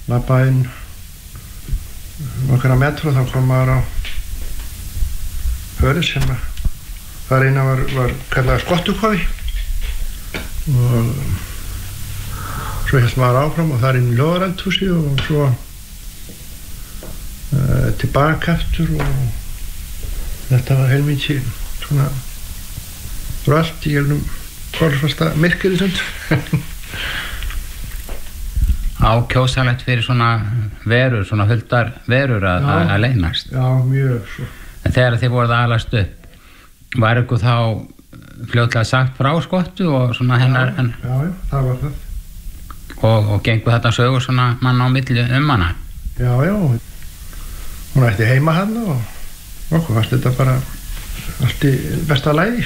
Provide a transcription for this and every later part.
labbaði inn nokkra metra þá kom maður á hörð sem þar innan var kallað skottukofi og svo hélt maður áfram og þar inn í ljóðareldhúsi og svo tilbaka eftir og þetta var heilmikið svona rölt í gegnum kolsvarta myrkur í sund. Ákjósanlegt fyrir svona verur, svona huldar verur að leynast. Já, mjög svo. En þegar þið voruð að alast upp, var ykkur þá fljótlega sagt frá skottu og svona hennar? Já, það var það. Og gengur þetta sögur svona mann á milli hana? Já, hún ætti heima hann og okkur fannst þetta bara allt í besta lagi.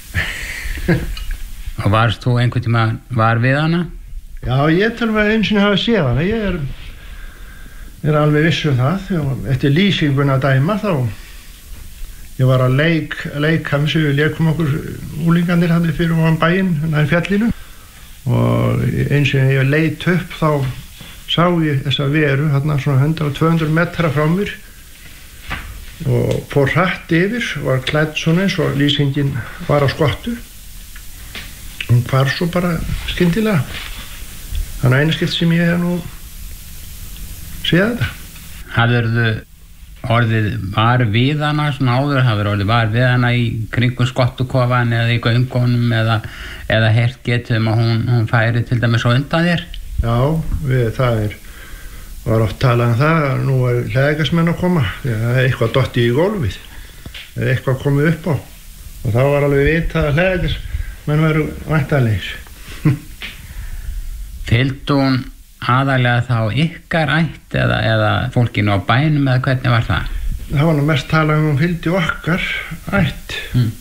Og varst þú einhvern tíma var við hana? Já, ég tel að einu sinni hafa séð hana. Ég er alveg viss það. Eftir lýsingun að dæma þá ég var að leika við leikum okkur úlingarnir hann fyrir ofan bæinn nær fjallinu og eins og ég leit upp þá sá ég þessa veru hérna svona 100-200 metra frá mér og fór hratt yfir, var klædd svona eins og lýsingin var á skottu. Hún hvarf svo bara skyndilega. Þannig að einu skipt sem ég hef nú séð þetta. Hafðirðu orðið var við hana svona áður, hafðirðu orðið var við hana í kringum skottukofan eða í göngunum eða heyrt getið að hún færi til dæmis á undan þér? Já, það var oft talað það að nú hleðingarsmenn að koma þegar eitthvað dotti í gólfið eða eitthvað komið upp á og þá var alveg vitað að hleðingarsmenn veru væntanlegir. Fylgdi hún aðalega þá ykkar ætt eða fólkinu á bænum eða hvernig var það? Það var nú mest talað hún fylgdi okkar ætt.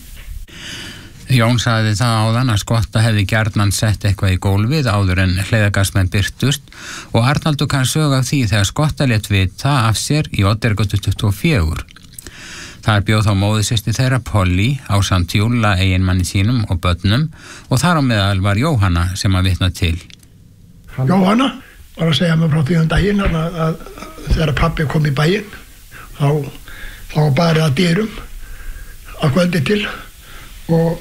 Jón sagði það áðan að skotta hefði gjarnan sett eitthvað í gólfið áður en hleðingarsmenn birtust og Arnaldur kann sög af því þegar skotta lét vita af sér í Oddeyrargötu 24. Þar bjóð þá móðursystir þeirra Polly ásamt Júlla eiginmanni sínum og börnum og þar á meðal var Jóhanna sem að vitna til. Jóhanna var að segja mér frá því daginn að þegar pabbi kom í bæinn þá var barið að dyrum að kvöldi til og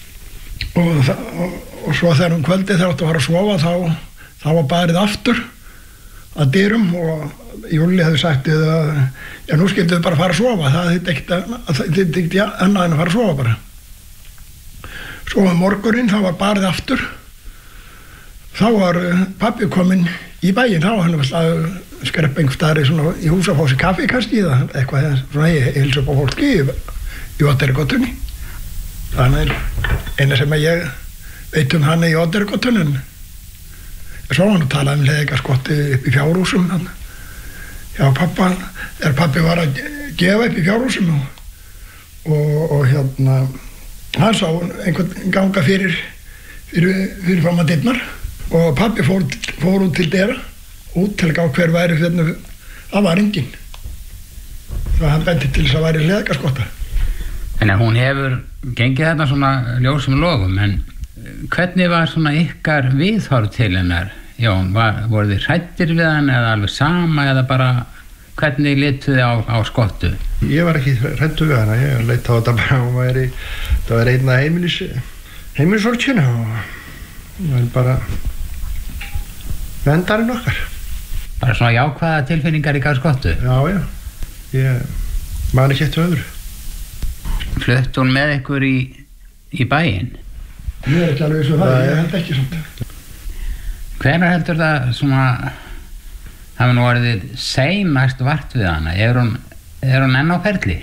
svo þegar kvöldi þegar áttu að fara að sofa þá var barið aftur að dyrum og Júlli hefði sagt að nú skildu þau bara fara að sofa, það þýtti ekki annað en að fara að sofa bara. Svo morguninn þá var barið aftur. Þá var pabbi kominn í bæinn, þá var hann að skreppa einhver staðar í hús að fá sér kaffi kannski eða eitthvað svona hilsa upp á fólki í Oddeyrargötunni. Þannig eina sem ég veit hann í Oddeyrargötunni. Svo var hann að tala hleðingarskotti upp í fjárhúsum þannig. Já, þegar pabbi var að gefa upp í fjárhúsum og hérna hann sá einhvern ganga fyrir fram að dyrnar og pabbi fór út til dyra út til að gá hver væri fyrir það var enginn það hann benti til þess að væri hleðingarskotta. Þannig að hún hefur gengið þetta svona ljósum logum en hvernig var svona ykkar viðhorf til hennar? Jón, voru þið hræddir við hann eða alveg sama eða bara hvernig litu þið á skottu? Ég var ekki hræddur við hana, ég leit á þetta bara hún væri, það var einn að heimilisorgina og það var bara vendarinn okkar. Bara svona jákvæða tilfinningar í garð skottu? Já, ég man ekki eftir öðru. Flutti hún með ykkur í bæinn? Ég ekki alveg eins og það, ég held ekki svona. Hvenær heldur það svona hafi nú orðið seinast vart við hana? Er hún enn á ferli?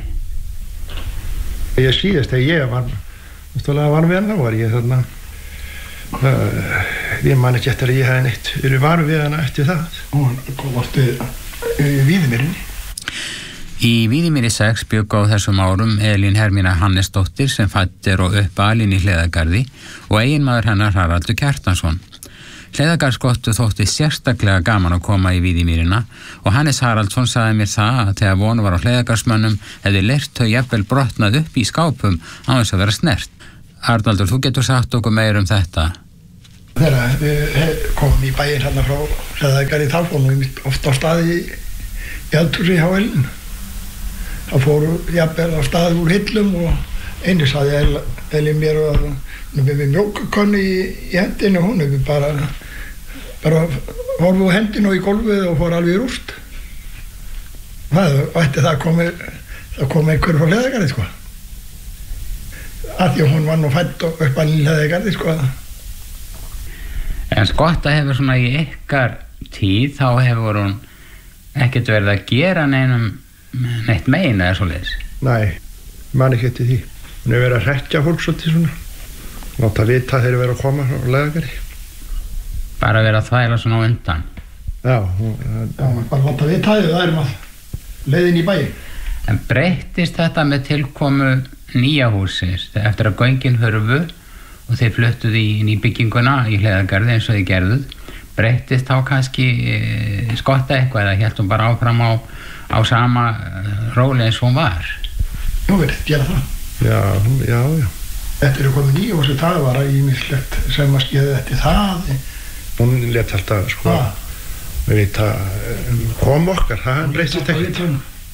Ég síðast þegar ég var við hana var ég þarna ég man ekki eftir að ég hefði neitt verið var við hana eftir það. Hún varstu í Víðimýrinni? Í Víðimýri 6 bjuggu á þessum árum Elín Hermína Hannesdóttir sem fæddir og uppalin í Hleðagarði og eiginmaður hennar Haraldur Kjartansson. Hleðagarðsskottu þótti sérstaklega gaman að koma í Víðimýrina og Hannes Haraldsson sagði mér það að þegar von var á hleðagarðsmönnum hefði leyrt þau jafnvel brotnað upp í skápum án þess að vera snert. Arnaldur, þú getur sagt okkur meir um þetta. Þegar við komum í bæinn hérna frá Hleðagarði þá fórum við ofta á staði í eldhúsi hjá Elín. Þá fóru jafnvel á staði úr hillum og einu sagði Elín mér að hún við mjólkukönnu í hendinu, hún við bara horfum á hendinu í gólfið og fór alveg í rúst. Það ætti það kom einhver frá Hleðagarði sko. Af því að hún var nú fædd uppalinn í Hleðagarði sko. En Skotta hefur svona í ykkar tíð, þá hefur hún ekkert verið að gera neitt megin eða svoleiðis. Nei, man ekki eftir því. Hún hefur verið að hrekkja fólk svolítið svona. Láta vita þegar þeir verið að koma frá Hleðagarði. Bara verið að þvæla svona á undan. Já, bara láta vita það erum að leiðin í bæinn. En breyttist þetta með tilkomu nýja húsins eftir að göngin hurfu og þeir fluttuð í nýbygginguna í Hleðagarði eins og þið gerðuð? Breyttist þá kannski Skotta eitthvað eða hélt hún bara áfram á sama róli eins og hún var? Nú verið, gera það. Já. Þetta eru komið 9 og það var ýmislegt sem að skeði eftir það. Hún lét alltaf sko, við vita kom okkar, það breyttist ekkert.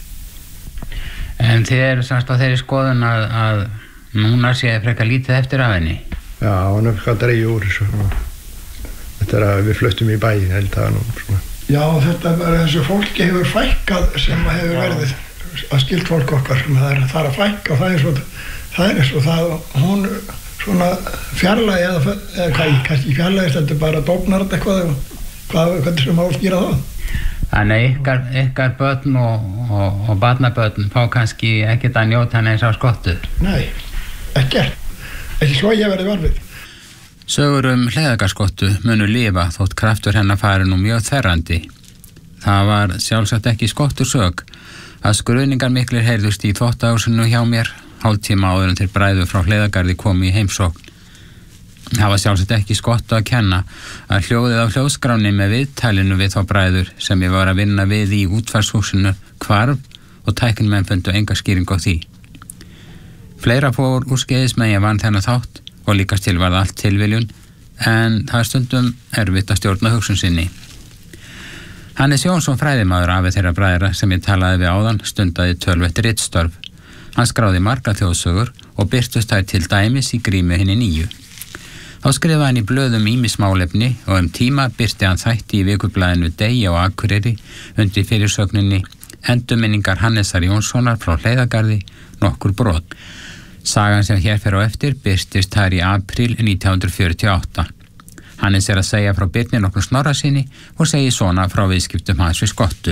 En þið eru semst á þeirri skoðun að núna sé frekar lítið eftir af henni? Já, hann er eitthvað að dreigja úr þessu. Þetta að við fluttum í bæinn, held það nú svona. Já, þetta þessu fólki hefur fækkað sem hefur verið að skilt fólk okkar sem það er að fækka og það er eins og það hún svona fjarlægi eða kannski fjarlægist þetta bara dópnar eitthvað hvernig sem á að skýra það. Þannig ykkar börn og barnabörn fá kannski ekkert að njóta hann eins á Skottu? Nei, ekkert. Ekki svo ég verið varfið. Sögur Hleðagarðsskottu munu lifa þótt kraftur hennar fari nú mjög þverrandi. Það var sjálfsagt ekki skottusög að skruðningar miklir heyrðust í þvottahúsinu hjá mér hálftíma áður en þeir bræður frá Hleðagarði komu í heimsókn. Það var sjálfsagt ekki Skottu að kenna að hljóðið á hljóðskráni með viðtalinu við þá bræður sem ég var að vinna við í útvarshúsinu hvarf og tæknimenn fundu enga skýring á því. Fleira fór úrskeiðis með ég vann þennan þátt og líkast til var það allt tilviljun en það er stundum erfitt að stjórna hugsun sinni. Hannes Jónsson fræðimaður afið þeirra bræðra sem ég talaði við áðan stundaði tölvett ritstörf. Hann skráði margar þjóðsögur og birtust þær til dæmis í Grímu hinni nýju. Þá skrifaði hann í blöðum ýmis málefni og tíma birti hann þætti í vikublaðinu Degi á Akureyri undir fyrirsögninni Endurminningar Hannesar Jónssonar frá Hleðagarði nokkur brot. Sagan sem hér fer á eftir birtist þar í apríl 1948. Hannes að segja frá Birni nokkur Snorrasyni og segir svona frá viðskiptum hans við Skottu.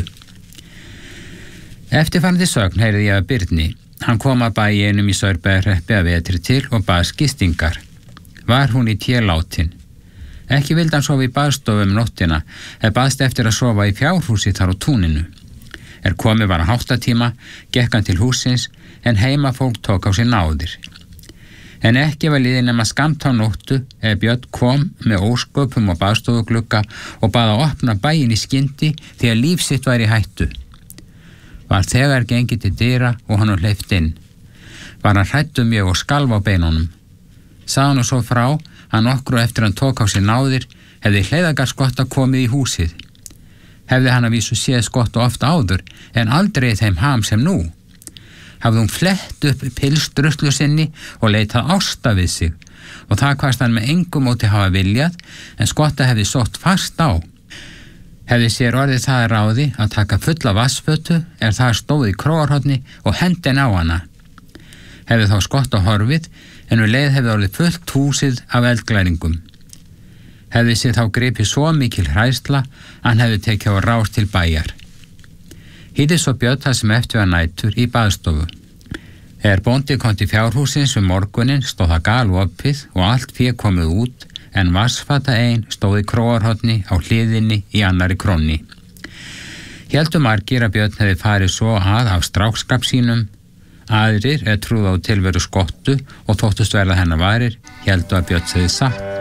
Eftirfarandi sögn heyrði ég af Birni. Hann kom að bæ einum í Saurbæjarhreppi að vetri til og baðst gistingar. Var hún í látin. Ekki vildi hann sofa í baðstofu nóttina, baðst eftir að sofa í fjárhúsi þar á túninu. Komið var að 8 gekk hann til húsins, en heimafólk tók á sig náðir. En ekki var liðið nema skammt á nóttu Björn kom með ósköpum og baðstofuglugga og bað að opna bæinn í skyndi því að líf sitt var í hættu. Var þegar gengið til dyra og hann hleypt inn. Var hann hræddur mjög og skalf á beinunum. Sagði hann svo frá að nokkru eftir hann tók á sig náðir hefði Hleðagarðsskotta komið í húsið. Hefði hann að vísu séð Skottu oft áður en aldrei þeim ham sem nú. Hafði hún flett upp pilsdruslu sinni og leitað ásta við sig og það kvaðst hann með engu móti hafa viljað en Skotta hefði sótt fast á. Hefði sér orðið það ráði að taka fulla vassfötu það stóð í króarhorni og hendin á hana. Hefði þá Skotta horfið en leið hefði orðið fullt húsið af eldglæringum. Hefði sér þá gripið svo mikil hræðsla að hann hefði tekið á rás til bæjar. Hýtti svo Björn það sem eftir var nætur í baðstofu. Bóndi kom til fjárhúsins morguninn stóð það galopið og allt fé komið út en vassfata ein stóð í króarhorni á hliðinni í annari krónni. Héldu margir að Björn hefði farið svo af strákskap sínum. Aðrir trúðu á tilveru Skottu og þóttust verða hennar varir, héldu að Björn hefði sagt